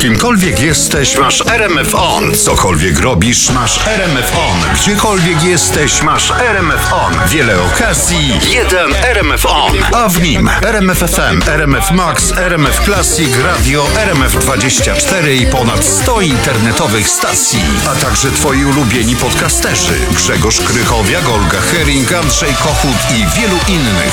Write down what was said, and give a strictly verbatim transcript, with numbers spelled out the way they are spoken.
Kimkolwiek jesteś, masz R M F On. Cokolwiek robisz, masz R M F On. Gdziekolwiek jesteś, masz R M F On. Wiele okazji, jeden R M F On. A w nim R M F F M, R M F Max, R M F Classic, Radio, R M F dwadzieścia cztery i ponad sto internetowych stacji. A także twoi ulubieni podcasterzy. Grzegorz Krychowiak, Olga Hering, Andrzej Kochut i wielu innych.